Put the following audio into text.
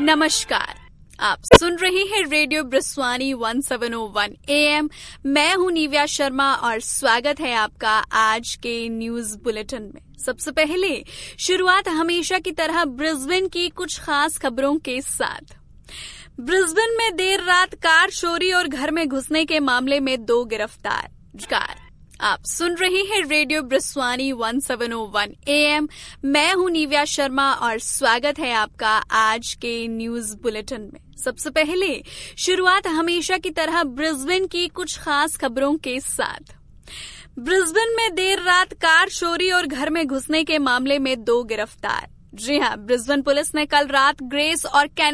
नमस्कार, आप सुन रहे हैं रेडियो ब्रिस्वानी 1701 AM। मैं हूं निव्या शर्मा और स्वागत है आपका आज के न्यूज बुलेटिन में। सबसे पहले शुरुआत हमेशा की तरह ब्रिस्बेन की कुछ खास खबरों के साथ। ब्रिस्बेन में देर रात कार चोरी और घर में घुसने के मामले में 2 गिरफ्तार। आप सुन रहे हैं रेडियो ब्रिस्वानी 1701 AM। मैं हूं निव्या शर्मा और स्वागत है आपका आज के न्यूज बुलेटिन में। सबसे पहले शुरुआत हमेशा की तरह ब्रिस्बेन की कुछ खास खबरों के साथ। ब्रिस्बेन में देर रात कार चोरी और घर में घुसने के मामले में 2 गिरफ्तार। जी हां, ब्रिस्बेन पुलिस ने कल रात ग्रेस और